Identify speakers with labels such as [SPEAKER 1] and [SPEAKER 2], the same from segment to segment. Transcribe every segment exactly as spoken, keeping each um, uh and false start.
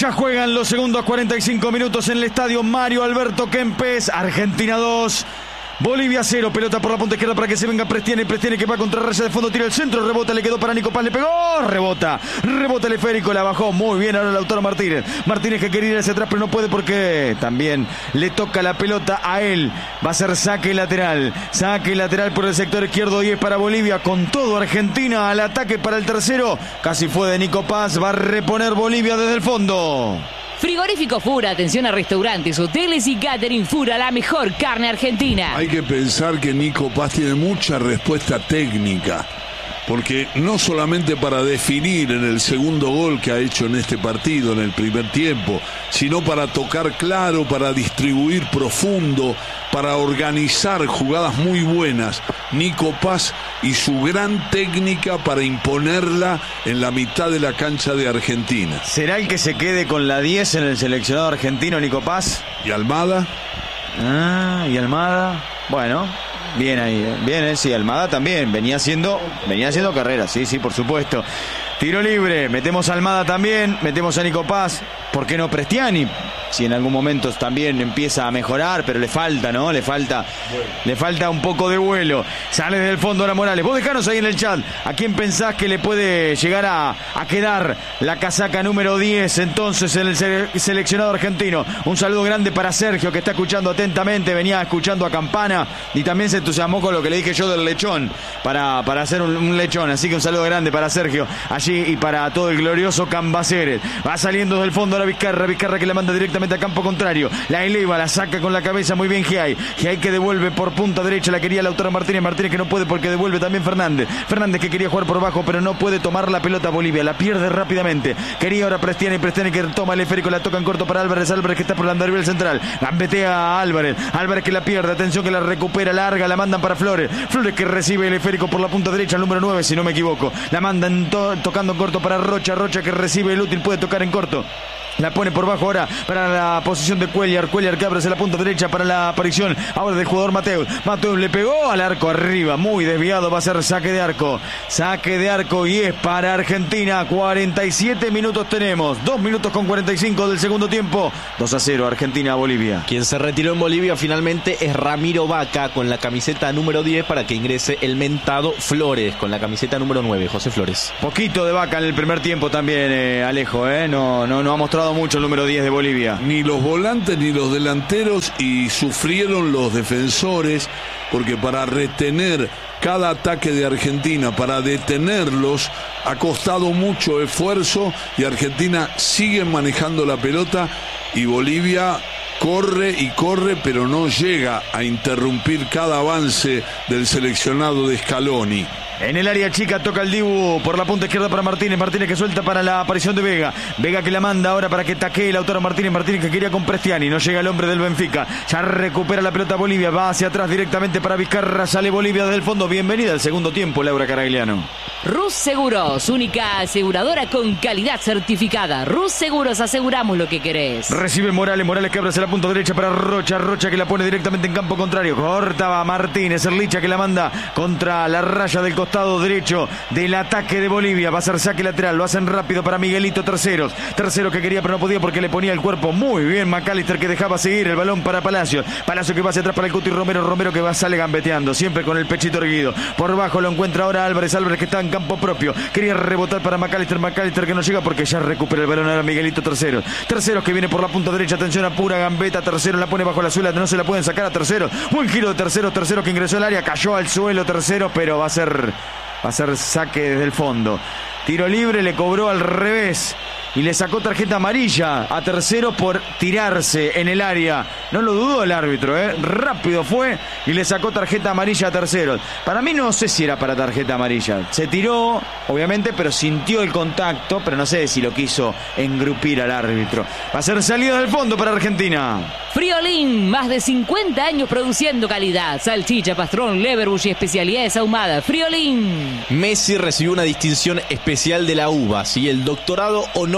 [SPEAKER 1] Ya juegan los segundos cuarenta y cinco minutos en el estadio Mario Alberto Kempes. Argentina dos, Bolivia cero. Pelota por la punta izquierda para que se venga Prestiani. Prestiani que va contra raya de fondo, tira el centro, rebota, le quedó para Nico Paz, le pegó, rebota, rebota el esférico, la bajó muy bien ahora Lautaro Martínez. Martínez que quería ir hacia atrás pero no puede porque también le toca la pelota a él. Va a ser saque lateral, saque lateral por el sector izquierdo y es para Bolivia. Con todo Argentina al ataque para el tercero. Casi fue de Nico Paz, va a reponer Bolivia desde el fondo.
[SPEAKER 2] Frigorífico Fura, atención a restaurantes, hoteles y catering. Fura, la mejor carne argentina.
[SPEAKER 3] Hay que pensar que Nico Paz tiene mucha respuesta técnica, porque no solamente para definir en el segundo gol que ha hecho en este partido, en el primer tiempo, sino para tocar claro, para distribuir profundo, para organizar jugadas muy buenas. Nico Paz y su gran técnica para imponerla en la mitad de la cancha de Argentina.
[SPEAKER 1] ¿Será el que se quede con la diez en el seleccionado argentino, Nico Paz?
[SPEAKER 3] ¿Y Almada?
[SPEAKER 1] Ah, y Almada, bueno, bien ahí, ¿eh? Bien, ¿eh? Sí, Almada también, venía haciendo, venía haciendo carrera, sí, sí, por supuesto. Tiro libre, metemos a Almada también, metemos a Nico Paz, ¿por qué no Prestiani? Si en algún momento también empieza a mejorar, pero le falta, ¿no? Le falta, bueno. le falta un poco de vuelo. Sale del fondo ahora Morales. Vos dejanos ahí en el chat a quién pensás que le puede llegar a, a quedar la casaca número diez entonces en el sele- seleccionado argentino. Un saludo grande para Sergio que está escuchando atentamente, venía escuchando a Campana y también se entusiasmó con lo que le dije yo del lechón, para, para hacer un, un lechón. Así que un saludo grande para Sergio allí y para todo el glorioso Cambaceres. Va saliendo del fondo ahora Vizcarra, Vizcarra que la manda directamente a campo contrario, la eleva, la saca con la cabeza muy bien Giai, Giai que devuelve por punta derecha, la quería Lautaro Martínez, Martínez que no puede porque devuelve también Fernández, Fernández que quería jugar por abajo pero no puede tomar la pelota Bolivia, la pierde rápidamente, quería ahora Prestiani, Prestiani que toma el esférico, la toca en corto para Álvarez, Álvarez que está por la andarivel central, gambetea a Álvarez, Álvarez que la pierde, atención que la recupera, larga, la mandan para Flores, Flores que recibe el esférico por la punta derecha, el número nueve si no me equivoco, la mandan to- tocando en corto para Rocha, Rocha que recibe el útil, puede tocar en corto. La pone por bajo ahora para la posición de Cuellar. Cuellar que abre hacia la punta derecha para la aparición ahora del jugador Mateus. Mateus le pegó al arco arriba. Muy desviado. Va a ser saque de arco. Saque de arco y es para Argentina. cuarenta y siete minutos tenemos. dos minutos con cuarenta y cinco del segundo tiempo. dos a cero Argentina-Bolivia.
[SPEAKER 4] Quien se retiró en Bolivia finalmente es Ramiro Vaca con la camiseta número diez para que ingrese el mentado Flores con la camiseta número nueve. José Flores.
[SPEAKER 1] Poquito de Vaca en el primer tiempo también, eh, Alejo. Eh. No, no, no ha mostrado mucho el número diez de Bolivia.
[SPEAKER 3] Ni los volantes ni los delanteros, y sufrieron los defensores porque para retener cada ataque de Argentina, para detenerlos, ha costado mucho esfuerzo y Argentina sigue manejando la pelota y Bolivia corre y corre pero no llega a interrumpir cada avance del seleccionado de Scaloni.
[SPEAKER 1] En el área chica toca el Dibu por la punta izquierda para Martínez. Martínez que suelta para la aparición de Vega. Vega que la manda ahora para que taquee Lautaro Martínez. Martínez que quería con Prestiani. No llega el hombre del Benfica. Ya recupera la pelota Bolivia. Va hacia atrás directamente para Vizcarra. Sale Bolivia desde el fondo. Bienvenida al segundo tiempo, Laura Caragliano.
[SPEAKER 2] Rus Seguros, única aseguradora con calidad certificada. Rus Seguros, aseguramos lo que querés.
[SPEAKER 1] Recibe Morales. Morales que abre hacia la punta derecha para Rocha. Rocha que la pone directamente en campo contrario. Cortaba Martínez. Erlicha que la manda contra la raya del costado derecho del ataque de Bolivia. Va a ser saque lateral, lo hacen rápido para Miguelito Terceros, Tercero que quería pero no podía porque le ponía el cuerpo muy bien McAllister que dejaba seguir el balón para Palacio, Palacio que va hacia atrás para el Cuti Romero, Romero que va sale gambeteando, siempre con el pechito erguido, por bajo lo encuentra ahora Álvarez, Álvarez que está en campo propio, quería rebotar para McAllister, McAllister que no llega porque ya recupera el balón ahora Miguelito Terceros, Terceros que viene por la punta derecha, atención a pura gambeta, Terceros la pone bajo la suela, no se la pueden sacar a Terceros, buen giro de Terceros, Terceros que ingresó al área, cayó al suelo Terceros, pero va a ser Va a ser saque desde el fondo. Tiro libre, le cobró al revés. Y le sacó tarjeta amarilla a Terceros por tirarse en el área. No lo dudó el árbitro, ¿eh? Rápido fue y le sacó tarjeta amarilla a Terceros. Para mí no sé si era para tarjeta amarilla. Se tiró, obviamente, pero sintió el contacto, pero no sé si lo quiso engrupir al árbitro. Va a ser salida del fondo para Argentina.
[SPEAKER 2] Friolín, más de cincuenta años produciendo calidad. Salchicha, pastrón, leverbush y especialidades ahumadas. Friolín.
[SPEAKER 4] Messi recibió una distinción especial de la U B A, ¿sí? El doctorado honoris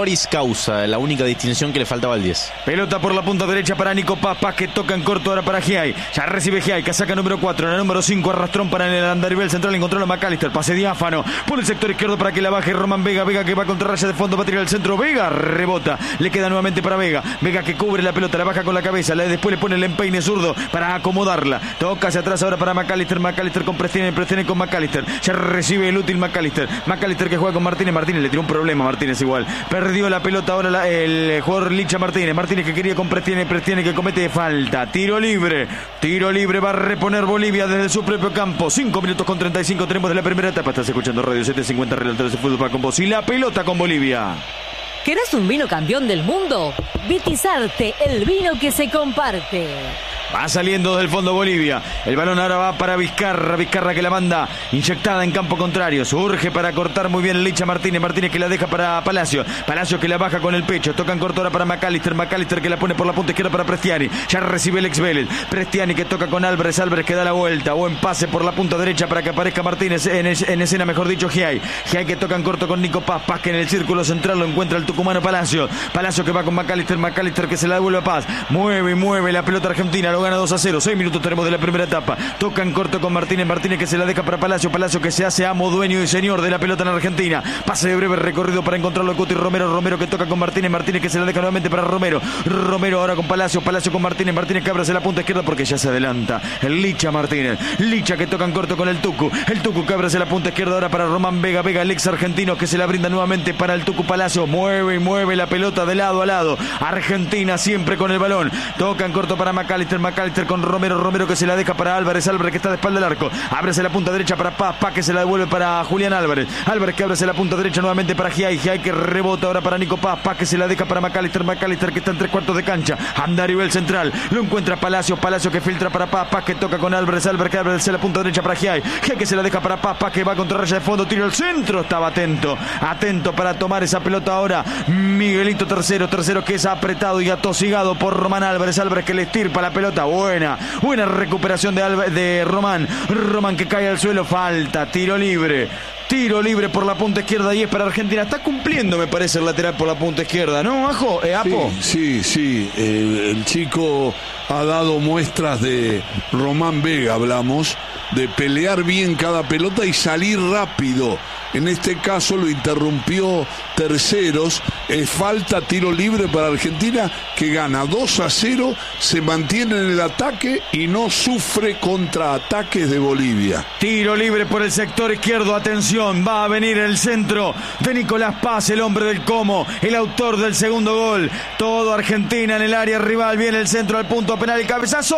[SPEAKER 4] honoris causa, la única distinción que le faltaba al diez.
[SPEAKER 1] Pelota por la punta derecha para Nico Paz, Paz que toca en corto ahora para Giai. Ya recibe Giai, casaca número cuatro, en la número cinco, arrastrón para el andarivel central, encontró a McAllister, pase diáfano, por el sector izquierdo para que la baje Román Vega, Vega que va contra raya de fondo, va a tirar al centro, Vega rebota, le queda nuevamente para Vega, Vega que cubre la pelota, la baja con la cabeza, la, después le pone el empeine zurdo para acomodarla, toca hacia atrás ahora para McAllister, McAllister con Prestiene, Prestiene con McAllister, ya recibe el útil McAllister, McAllister que juega con Martínez, Martínez le tiró un problema, Martínez igual, perdió la pelota ahora la, el jugador Licha Martínez, Martínez que quería con Prestiene, Prestiene que comete falta, tiro libre, tiro libre, va a reponer Bolivia desde su propio campo, cinco minutos con treinta y cinco tenemos de la primera etapa, estás escuchando Radio setecientos cincuenta Relatores de Fútbol para con vos y la pelota con Bolivia.
[SPEAKER 2] ¿Querés un vino campeón del mundo? Vitizarte, el vino que se comparte.
[SPEAKER 1] Va saliendo del fondo Bolivia. El balón ahora va para Vizcarra. Vizcarra que la manda inyectada en campo contrario. Surge para cortar muy bien Licha Martínez. Martínez que la deja para Palacio. Palacio que la baja con el pecho. Tocan corto ahora para McAllister. McAllister que la pone por la punta izquierda para Prestiani. Ya recibe el ex Vélez. Prestiani que toca con Álvarez. Álvarez que da la vuelta. Buen pase por la punta derecha para que aparezca Martínez. En, en escena, mejor dicho, Giai. Giai que tocan corto con Nico Paz. Paz que en el círculo central lo encuentra el tucumano Palacio. Palacio que va con McAllister. McAllister que se la devuelve a Paz. Mueve y mueve la pelota argentina. Lo gana dos a cero. seis minutos tenemos de la primera etapa. Tocan corto con Martínez. Martínez que se la deja para Palacio. Palacio que se hace amo, dueño y señor de la pelota en Argentina. Pase de breve recorrido para encontrarlo a Cuti Romero. Romero que toca con Martínez. Martínez que se la deja nuevamente para Romero. Romero ahora con Palacio. Palacio con Martínez. Martínez que abre hacia la punta izquierda porque ya se adelanta. El Licha Martínez. Licha que tocan corto con el Tucu. El Tucu que abre hacia la punta izquierda ahora para Román Vega. Vega el ex argentino que se la brinda nuevamente para el Tucu Palacio. Mueve y mueve la pelota de lado a lado. Argentina siempre con el balón. Tocan corto para McAllister. McAllister con Romero. Romero que se la deja para Álvarez. Álvarez que está de espalda del arco. Ábrese la punta derecha para Paz. Paz que se la devuelve para Julián Álvarez. Álvarez que ábrese la punta derecha nuevamente para Giai. Giai que rebota ahora para Nico Paz. Paz que se la deja para McAllister. McAllister que está en tres cuartos de cancha. Anda a nivel central. Lo encuentra Palacio. Palacio que filtra para Paz. Paz que toca con Álvarez. Álvarez que abre la punta derecha para Giai. Giai que se la deja para Paz. Paz que va contra raya de fondo. Tiro al centro. Estaba atento. Atento para tomar esa pelota ahora. Miguelito tercero. Tercero que es apretado y atosigado por Román Álvarez. Álvarez que le estirpa la pelota. Buena. Buena recuperación de, Alba, de Román. Román que cae al suelo. Falta. Tiro libre. Tiro libre por la punta izquierda y es para Argentina. Está cumpliendo, me parece, el lateral por la punta izquierda, ¿no, Ajo? Eh, Apo.
[SPEAKER 3] Sí, sí, sí. El, el chico ha dado muestras de Román Vega, hablamos, de pelear bien cada pelota y salir rápido. En este caso lo interrumpió Terceros. Es falta, tiro libre para Argentina, que gana dos a cero, se mantiene en el ataque y no sufre contraataques de Bolivia.
[SPEAKER 1] Tiro libre por el sector izquierdo. Atención, va a venir el centro de Nicolás Paz, el hombre del Como, el autor del segundo gol. Todo Argentina en el área rival. Viene el centro al punto penal y cabezazo.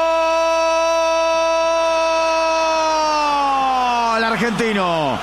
[SPEAKER 1] ¡Gol argentino!